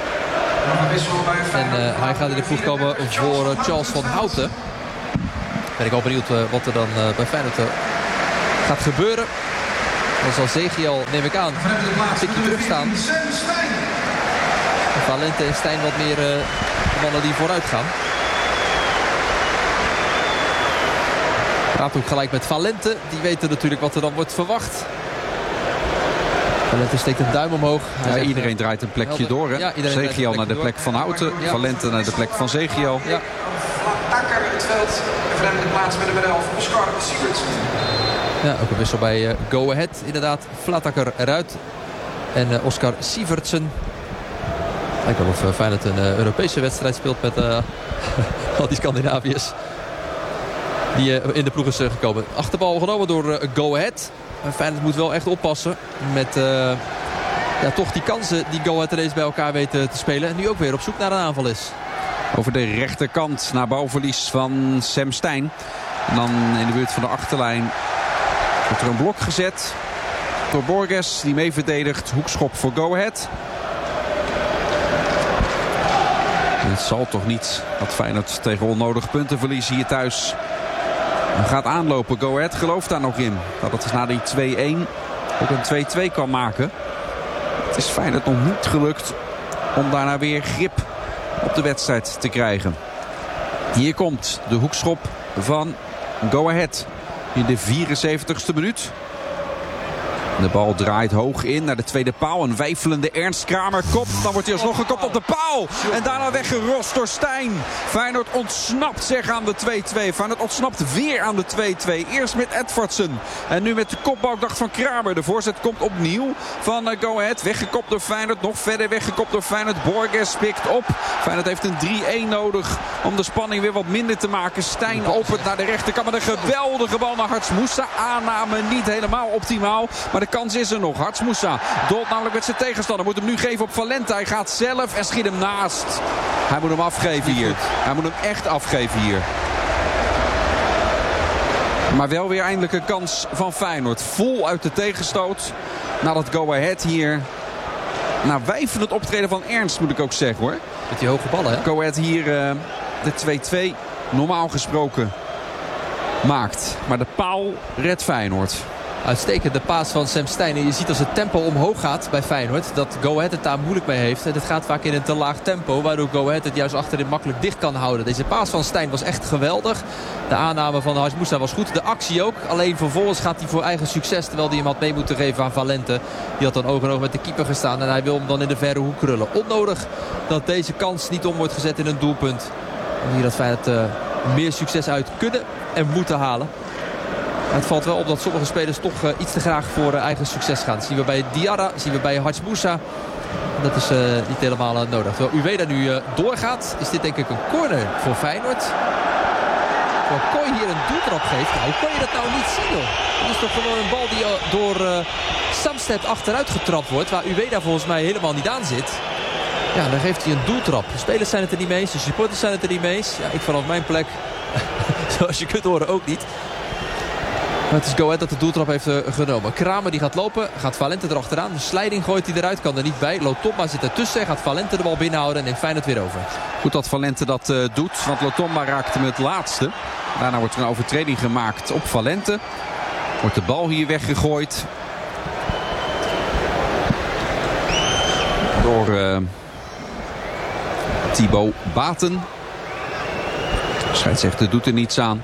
En uh, hij gaat in de ploeg komen voor uh, Charles van Houten. Ben ik al benieuwd uh, wat er dan uh, bij Feyenoord uh, gaat gebeuren. Dan zal Zegiel, neem ik aan, een tikje terug staan. Valente en Stein wat meer uh, mannen die vooruit gaan. Praat ook gelijk met Valente. Die weten natuurlijk wat er dan wordt verwacht. Valente steekt een duim omhoog. Ja, zegt, iedereen draait een plekje helder. door. Hè? Ja, Zegiel naar de plek van Houten. Ja. Valente naar de plek van Zegiel. Ja. Akker in het veld. Vreemde plaats met de nummer elf. Oscar Sievertsen. Ja, ook een wissel bij uh, Go Ahead. Inderdaad, Vlatakker eruit. En uh, Oscar Sievertsen. Lijkt wel of uh, Feyenoord een uh, Europese wedstrijd speelt met uh, al die Scandinaviërs. Die uh, in de ploeg is uh, gekomen. Achterbal genomen door uh, Go Ahead. Maar Feyenoord moet wel echt oppassen met uh, ja, toch die kansen die Go Ahead ineens bij elkaar weten te spelen. En nu ook weer op zoek naar een aanval is. Over de rechterkant naar balverlies van Sam Stein. En dan in de buurt van de achterlijn wordt er een blok gezet door Borges die mee verdedigt. Hoekschop voor Go Ahead. En het zal toch niet dat Feyenoord tegen onnodig puntenverlies hier thuis gaat aanlopen. Go Ahead gelooft daar nog in dat het na die twee-één ook een twee-twee kan maken. Het is Feyenoord nog niet gelukt om daarna weer grip op de wedstrijd te krijgen. Hier komt de hoekschop van Go Ahead in de vierenzeventigste minuut. De bal draait hoog in naar de tweede paal. Een weifelende Ernst Kramer kopt. Dan wordt hij alsnog gekopt op de paal. En daarna weggerost door Stijn. Feyenoord ontsnapt zeg aan de twee-twee. Feyenoord ontsnapt weer aan de twee-twee. Eerst met Edvardsen. En nu met de kopbal dacht van Kramer. De voorzet komt opnieuw van uh, Go Ahead. Weggekopt door Feyenoord. Nog verder weggekopt door Feyenoord. Borges pikt op. Feyenoord heeft een drie-een nodig om de spanning weer wat minder te maken. Stijn opent naar de rechterkant. Met een geweldige bal naar Harts Moussa. Aanname niet helemaal optimaal. Maar de kans is er nog. Harts Moussa doelt namelijk met zijn tegenstander. Moet hem nu geven op Valente. Hij gaat zelf en schiet hem naast. Hij moet hem afgeven hier. Hij moet hem echt afgeven hier. Maar wel weer eindelijk een kans van Feyenoord. Vol uit de tegenstoot. Nadat Go Ahead hier... Nou, weifelend optreden van Ernst moet ik ook zeggen hoor. Met die hoge ballen hè. Go Ahead hier uh, de twee-twee normaal gesproken maakt. Maar de paal redt Feyenoord. Uitstekend de paas van Sam Stein. En je ziet als het tempo omhoog gaat bij Feyenoord dat Go Ahead het daar moeilijk mee heeft. En het gaat vaak in een te laag tempo. Waardoor Go Ahead het juist achterin makkelijk dicht kan houden. Deze paas van Stein was echt geweldig. De aanname van Harts Moussa was goed. De actie ook. Alleen vervolgens gaat hij voor eigen succes. Terwijl hij hem had mee moeten geven aan Valente. Die had dan oog en oog met de keeper gestaan. En hij wil hem dan in de verre hoek krullen. Onnodig dat deze kans niet om wordt gezet in een doelpunt. En hier dat Feyenoord uh, meer succes uit kunnen en moeten halen. Het valt wel op dat sommige spelers toch uh, iets te graag voor uh, eigen succes gaan. Dat zien we bij Diarra, zien we bij Harts Moussa. Dat is uh, niet helemaal uh, nodig. Terwijl Uweda nu uh, doorgaat, is dit denk ik een corner voor Feyenoord. Terwijl Kooi hier een doeltrap geeft. Nou, hoe kon je dat nou niet zien, joh? Dat is toch gewoon een bal die uh, door uh, Samsted achteruit getrapt wordt. Waar Uweda volgens mij helemaal niet aan zit. Ja, dan geeft hij een doeltrap. De spelers zijn het er niet mee eens, de supporters zijn het er niet mee eens. Ja, ik vanaf mijn plek, zoals je kunt horen, ook niet. Maar het is Go Ahead dat de doeltrap heeft uh, genomen. Kramer die gaat lopen. Gaat Valente erachteraan. De slijding gooit hij eruit. Kan er niet bij. Lotomba zit ertussen. Gaat Valente de bal binnenhouden. En neemt Feyenoord weer over. Goed dat Valente dat uh, doet. Want Lotomba raakte hem het laatste. Daarna wordt er een overtreding gemaakt op Valente. Wordt de bal hier weggegooid. Door uh, Thibaut Baten. De scheidsrechter doet er niets aan.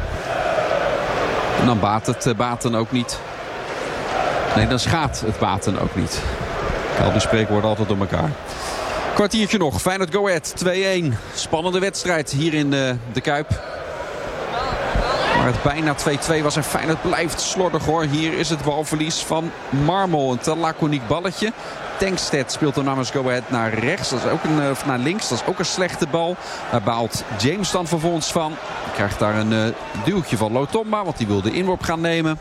En dan baat het Baten ook niet. Nee, dan schaadt het Baten ook niet. Al die spreekwoorden altijd door elkaar. Kwartiertje nog. Feyenoord Go Ahead twee-een. Spannende wedstrijd hier in de, de Kuip. Maar het bijna twee-twee was en Feyenoord blijft slordig hoor. Hier is het balverlies van Marmol. Een te laconiek balletje. Tankstedt speelt hem namens Go Ahead naar rechts. Dat is ook een, of naar links. Dat is ook een slechte bal. Daar baalt James dan vervolgens van. Hij krijgt daar een uh, duwtje van Lotomba. Want die wil de inworp gaan nemen.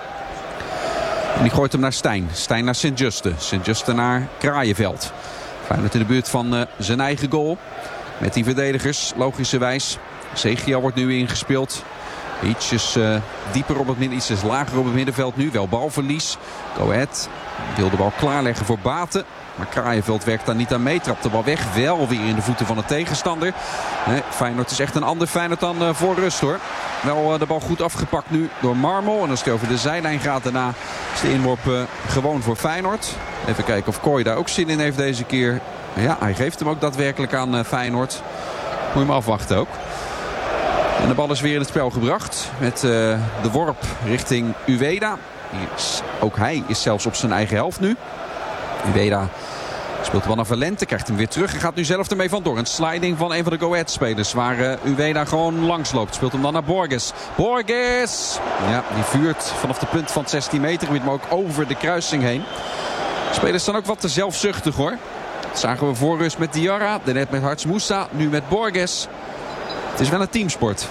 En die gooit hem naar Stijn. Stijn naar Sint-Juste. Sint-Juste naar Kraaienveld. Feyenoord in de buurt van uh, zijn eigen goal. Met die verdedigers. Logischerwijs. Zegiel wordt nu ingespeeld. Ietsjes uh, dieper op het midden, ietsjes lager op het middenveld nu. Wel balverlies. Go Ahead wil de bal klaarleggen voor Baten. Maar Kraaienveld werkt daar niet aan mee. Trapt de bal weg. Wel weer in de voeten van de tegenstander. Nee, Feyenoord is echt een ander Feyenoord dan uh, voor rust hoor. Wel uh, de bal goed afgepakt nu door Marmol. En als hij over de zijlijn gaat daarna is de inworp uh, gewoon voor Feyenoord. Even kijken of Kooi daar ook zin in heeft deze keer. Ja, hij geeft hem ook daadwerkelijk aan uh, Feyenoord. Moet je hem afwachten ook. En de bal is weer in het spel gebracht. Met uh, de worp richting Uweda. Is, ook hij is zelfs op zijn eigen helft nu. Uweda speelt de bal naar Valente. Krijgt hem weer terug. En gaat nu zelf ermee vandoor. Een sliding van een van de Go Ahead spelers. Waar uh, Uweda gewoon langs loopt. Speelt hem dan naar Borges. Borges! Ja, die vuurt vanaf de punt van het zestien meter gebied. Maar ook over de kruising heen. De spelers staan ook wat te zelfzuchtig hoor. Dat zagen we voor rust met Diarra. Daarnet met Harts Moussa. Nu met Borges. Het is wel een teamsport.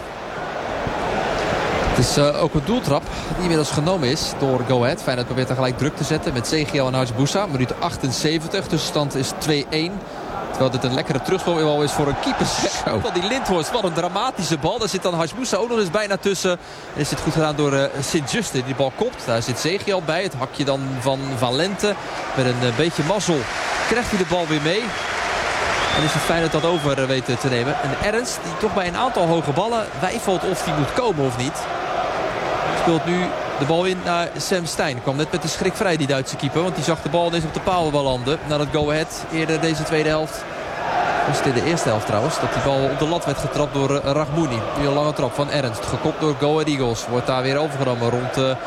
Het is uh, ook een doeltrap die inmiddels genomen is door Go Ahead. Feyenoord probeert er gelijk druk te zetten met Zegiel en Harts Moussa. Minuut achtenzeventig. Tussenstand is twee-een. Terwijl dit een lekkere terugspelbal is voor een keeper. Van die Lindhorst, wat een dramatische bal. Daar zit dan Harts Moussa ook nog eens bijna tussen. En is dit goed gedaan door uh, Sint-Juste. Die bal kopt. Daar zit Zegiel bij. Het hakje dan van Valente. Met een uh, beetje mazzel krijgt hij de bal weer mee. En is het Feyenoord dat over weten te nemen. En Ernst, die toch bij een aantal hoge ballen wijfelt of die moet komen of niet. Speelt nu de bal in naar Sam Stein. Kwam net met de schrik vrij, die Duitse keeper. Want die zag de bal ineens op de paal landen. Nadat Go Ahead eerder deze tweede helft. Was het in de eerste helft trouwens. Dat die bal op de lat werd getrapt door uh, Rahmouni. Nu een lange trap van Ernst. Gekopt door Go Ahead Eagles. Wordt daar weer overgenomen rond uh,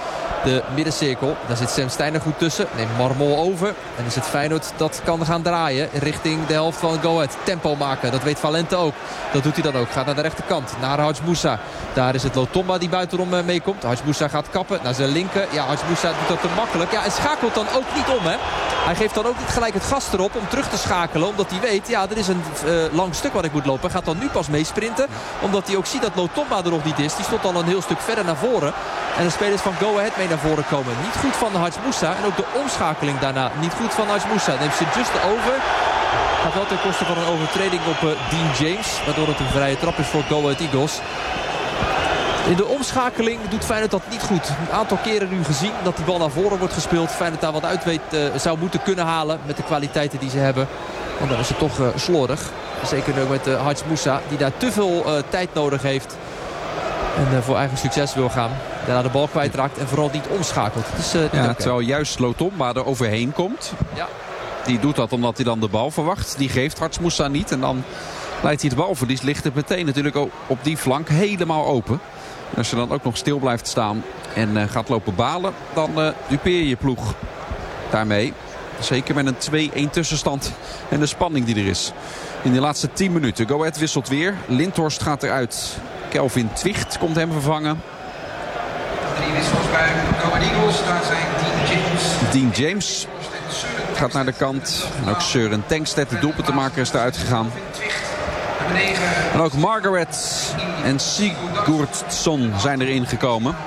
de middencirkel. Daar zit Sam Steiner goed tussen. Neemt Marmol over. En is het Feyenoord dat kan gaan draaien richting de helft van Go Ahead. Tempo maken, dat weet Valente ook. Dat doet hij dan ook. Gaat naar de rechterkant, naar Hadj Moussa. Daar is het Lotomba die buitenom meekomt. Hadj Moussa gaat kappen naar zijn linker. Ja, Hadj Moussa doet dat te makkelijk. Ja, en schakelt dan ook niet om, hè. Hij geeft dan ook niet gelijk het gas erop om terug te schakelen. Omdat hij weet, ja, er is een uh, lang stuk wat ik moet lopen. Hij gaat dan nu pas meesprinten. Omdat hij ook ziet dat Lotomba er nog niet is. Die stond al een heel stuk verder naar voren. En de spelers van Go Ahead mee naar voren komen. Niet goed van Hadj Moussa. En ook de omschakeling daarna niet goed van Hadj Moussa. Neemt ze just over. Gaat wel ten koste van een overtreding op uh, Dean James. Waardoor het een vrije trap is voor Go Ahead Eagles. In de omschakeling doet Feyenoord dat niet goed. Een aantal keren nu gezien dat die bal naar voren wordt gespeeld. Feyenoord daar wat uit weet, uh, zou moeten kunnen halen met de kwaliteiten die ze hebben. En dan is het toch uh, slordig. Zeker ook met uh, Hadj Moussa die daar te veel uh, tijd nodig heeft. En uh, voor eigen succes wil gaan. Daarna de bal kwijtraakt en vooral niet omschakelt. Dus, uh, ja, okay. Terwijl juist Lotomba er overheen komt. Ja. Die doet dat omdat hij dan de bal verwacht. Die geeft Hadj Moussa niet. En dan leidt hij het balverlies. Ligt het meteen natuurlijk op die flank helemaal open. En als je dan ook nog stil blijft staan en uh, gaat lopen balen, dan uh, dupeer je je ploeg daarmee. Zeker met een twee-een tussenstand en de spanning die er is. In de laatste tien minuten. Go Ahead wisselt weer. Lindhorst gaat eruit. Kelvin Twicht komt hem vervangen. Drie wissels bij Go Ahead Eagles. Daar zijn Dean James. Dean James gaat naar de kant. En ook Søren Tankstedt, de doelpuntenmaker, is eruit gegaan. En ook Margaret en Sigurdsson zijn erin gekomen.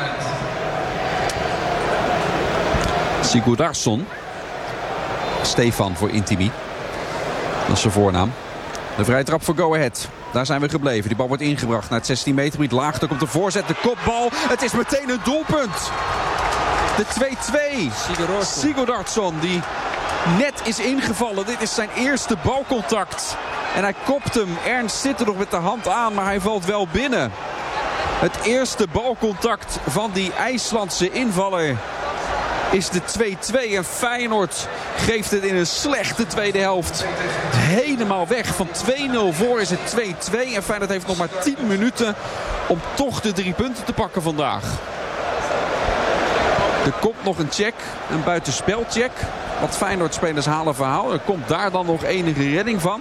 Sigurdarsson. Stefan voor Intimi. Dat is zijn voornaam. De vrije trap voor Go Ahead. Daar zijn we gebleven. Die bal wordt ingebracht naar het zestien meter gebied. Laag, daar komt de voorzet, de kopbal. Het is meteen een doelpunt. De twee-twee. Sigurdarsson die net is ingevallen. Dit is zijn eerste balcontact. En hij kopt hem. Ernst zit er nog met de hand aan, maar hij valt wel binnen. Het eerste balcontact van die IJslandse invaller is de twee-twee. En Feyenoord geeft het in een slechte tweede helft helemaal weg. Van twee nul voor is het twee-twee. En Feyenoord heeft nog maar tien minuten om toch de drie punten te pakken vandaag. Er komt nog een check, een buitenspelcheck. Wat Feyenoord-spelers halen verhaal. Er komt daar dan nog enige redding van.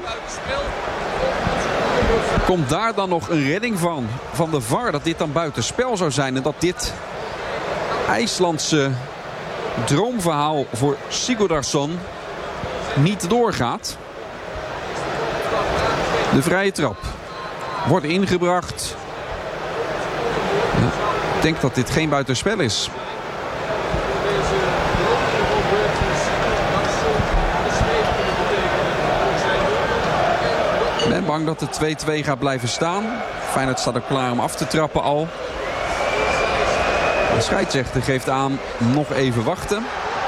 Komt daar dan nog een redding van. Van de V A R dat dit dan buitenspel zou zijn. En dat dit IJslandse droomverhaal voor Sigurdarsson niet doorgaat. De vrije trap wordt ingebracht. Ja, ik denk dat dit geen buitenspel is. Ik ben bang dat de twee-twee gaat blijven staan. Feyenoord staat ook klaar om af te trappen al. De scheidsrechter geeft aan nog even wachten.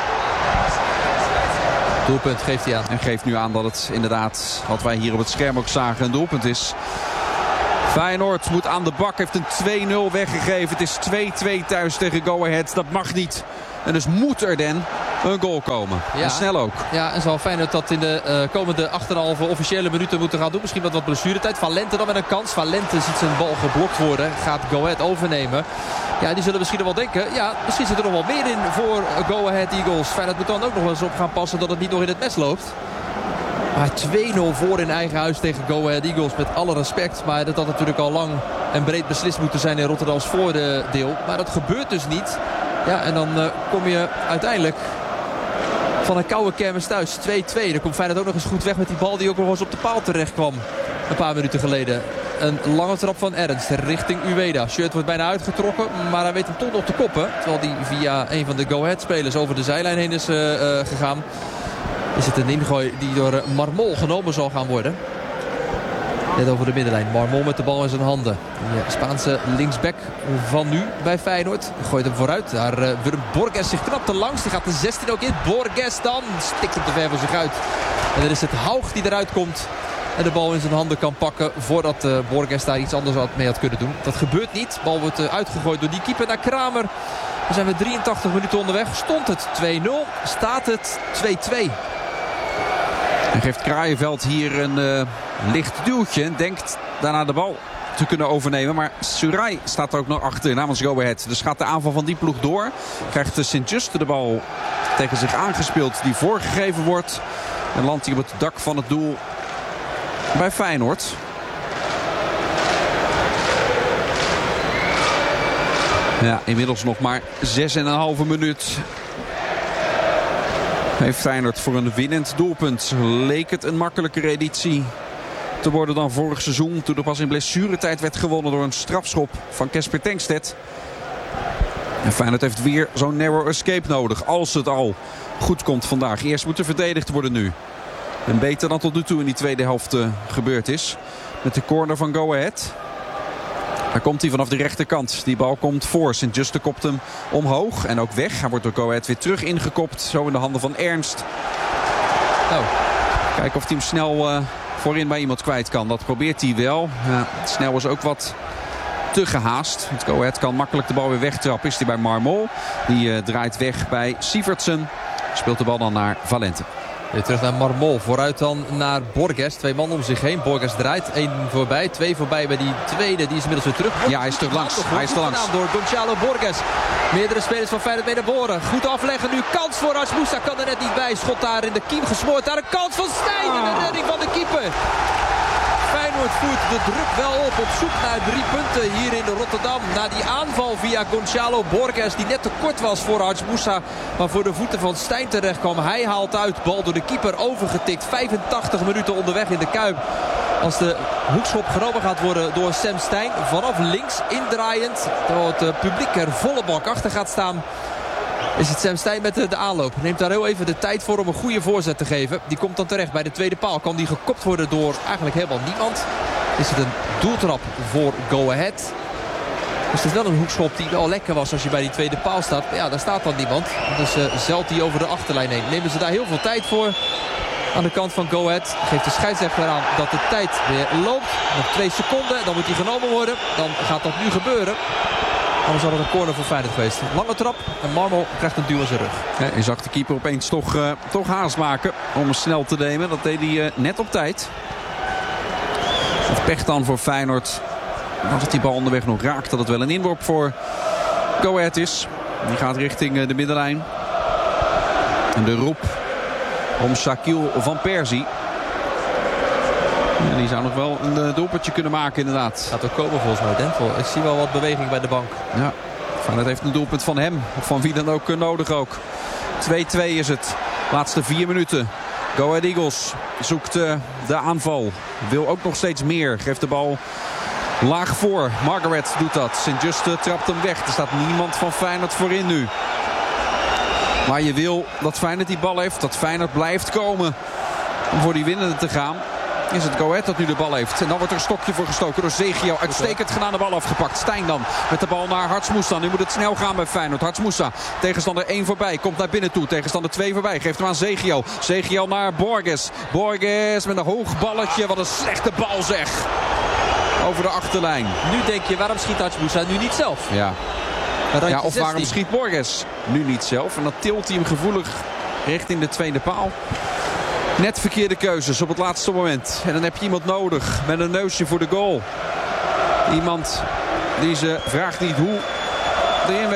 Doelpunt geeft hij aan. En geeft nu aan dat het inderdaad, wat wij hier op het scherm ook zagen, een doelpunt is. Feyenoord moet aan de bak, heeft een twee nul weggegeven. Het is twee-twee thuis tegen Go Ahead. Dat mag niet. En dus moet er dan een goal komen. Ja. En snel ook. Ja, en zal Feyenoord dat in de uh, komende acht komma vijf officiële minuten moeten gaan doen. Misschien wat wat blessuretijd. Valente dan met een kans. Valente ziet zijn bal geblokt worden. Gaat Go Ahead overnemen. Ja, die zullen misschien wel denken. Ja, misschien zit er nog wel meer in voor Go Ahead Eagles. Feyenoord moet dan ook nog wel eens op gaan passen dat het niet nog in het mes loopt. Maar twee nul voor in eigen huis tegen Go Ahead Eagles. Met alle respect. Maar dat had natuurlijk al lang en breed beslist moeten zijn in Rotterdams voordeel. Maar dat gebeurt dus niet. Ja, en dan uh, kom je uiteindelijk van een koude kermis thuis. twee-twee. Dan komt Feyenoord ook nog eens goed weg met die bal die ook nog eens op de paal terecht kwam. Een paar minuten geleden. Een lange trap van Ernst richting Ueda. Shirt wordt bijna uitgetrokken, maar hij weet hem toch nog te koppen. Terwijl hij via een van de Go Ahead spelers over de zijlijn heen is uh, uh, gegaan. Is het een ingooi die door uh, Marmol genomen zal gaan worden. Net over de middenlijn. Marmol met de bal in zijn handen. De Spaanse linksback van nu bij Feyenoord. Gooit hem vooruit. Daar uh, Wurm Borges zich knap te langs. Die gaat de zestien ook in. Borges dan. Stikt hem te ver van zich uit. En dan is het Haug die eruit komt. En de bal in zijn handen kan pakken voordat uh, Borges daar iets anders mee had kunnen doen. Dat gebeurt niet. De bal wordt uh, uitgegooid door die keeper naar Kramer. Dan zijn we drieëntachtig minuten onderweg. Stond het twee nul. Staat het twee-twee. En geeft Kraaienveld hier een uh, licht duwtje. En denkt daarna de bal te kunnen overnemen. Maar Surai staat er ook nog achter namens Go Ahead. Dus gaat de aanval van die ploeg door. Krijgt de Sint-Juste de bal tegen zich aangespeeld die voorgegeven wordt. En landt hij op het dak van het doel bij Feyenoord. Ja, inmiddels nog maar zes en een halve minuut. Heeft Feyenoord voor een winnend doelpunt. Leek het een makkelijkere editie te worden dan vorig seizoen. Toen er pas in blessuretijd werd gewonnen door een strafschop van Casper Tengsted. En Feyenoord heeft weer zo'n narrow escape nodig. Als het al goed komt vandaag. Eerst moet er verdedigd worden nu. En beter dan tot nu toe in die tweede helft uh, gebeurd is. Met de corner van Go Ahead. Daar komt hij vanaf de rechterkant. Die bal komt voor. Sint-Juste kopt hem omhoog. En ook weg. Hij wordt door Go Ahead weer terug ingekopt. Zo in de handen van Ernst. Oh. Kijken of hij hem snel uh, voorin bij iemand kwijt kan. Dat probeert hij wel. Ja, snel is ook wat te gehaast. Want Go Ahead kan makkelijk de bal weer wegtrappen. Is hij bij Marmol. Die uh, draait weg bij Sievertsen. Speelt de bal dan naar Valente. Weer terug naar Marmol. Vooruit dan naar Borges. Twee man om zich heen. Borges draait. Eén voorbij. Twee voorbij bij die tweede. Die is inmiddels weer terug. Ja, hij is te langs. Hij is te langs. Door Gonçalo Borges. Meerdere spelers van Feyenoord mee naar voren. Goed afleggen. Nu kans voor Asmusa. Kan er net niet bij. Schot daar in de kiem gesmoord. Daar een kans van Stijn. En de redding van de keeper. Feyenoord voert de druk wel op. Op zoek naar drie punten hier in Rotterdam. Na die aanval via Gonçalo Borges. Die net te kort was voor Asmusa. Maar voor de voeten van Stijn terecht kwam. Hij haalt uit. Bal door de keeper overgetikt. vijfentachtig minuten onderweg in de Kuip. Als de hoekschop genomen gaat worden door Sam Stein. Vanaf links indraaiend. Terwijl het publiek er volle bak achter gaat staan. Is het Sam Stein met de, de aanloop. Neemt daar heel even de tijd voor om een goede voorzet te geven. Die komt dan terecht bij de tweede paal. Kan die gekopt worden door eigenlijk helemaal niemand. Is het een doeltrap voor Go Ahead. Dus het is wel een hoekschop die wel lekker was als je bij die tweede paal staat. Maar ja, daar staat dan niemand. Dus uh, zelt hij over de achterlijn heen. Nemen ze daar heel veel tijd voor. Aan de kant van Go Ahead geeft de scheidsrechter aan dat de tijd weer loopt. Nog twee seconden. Dan moet hij genomen worden. Dan gaat dat nu gebeuren. Anders had het een corner voor Feyenoord geweest. Lange trap en Marmol krijgt een duw in zijn rug. Ja, je zag de keeper opeens toch, uh, toch haast maken om hem snel te nemen. Dat deed hij uh, net op tijd. Het pech dan voor Feyenoord. Als het die bal onderweg nog raakt, dat het wel een inworp voor Go Ahead is. Die gaat richting uh, de middenlijn. En de roep om Shaquille van Persie. Ja, die zou nog wel een uh, doelpuntje kunnen maken inderdaad. Gaat ook komen volgens mij, Dentel. Ik zie wel wat beweging bij de bank. Ja, Feyenoord heeft een doelpunt van hem. Of van wie dan ook uh, nodig ook. twee-twee is het. Laatste vier minuten. Go Ahead Eagles zoekt uh, de aanval. Wil ook nog steeds meer. Geeft de bal laag voor. Margaret doet dat. Sint-Juste trapt hem weg. Er staat niemand van Feyenoord voorin nu. Maar je wil dat Feyenoord die bal heeft. Dat Feyenoord blijft komen om voor die winnende te gaan. Is het Go Ahead dat nu de bal heeft. En dan wordt er een stokje voor gestoken door Zegio. Uitstekend gedaan, de bal afgepakt. Stijn dan met de bal naar Hartsmoussa. Nu moet het snel gaan bij Feyenoord. Hartsmoussa, tegenstander één voorbij. Komt naar binnen toe. Tegenstander twee voorbij. Geeft hem aan Zegio. Zegio naar Borges. Borges met een hoog balletje. Wat een slechte bal zeg. Over de achterlijn. Nu denk je, waarom schiet Hartsmoussa nu niet zelf? Ja. Ja, of zestien. Waarom schiet Borges nu niet zelf? En dan tilt hij hem gevoelig richting de tweede paal. Net verkeerde keuzes op het laatste moment. En dan heb je iemand nodig met een neusje voor de goal. Iemand die ze vraagt niet hoe erin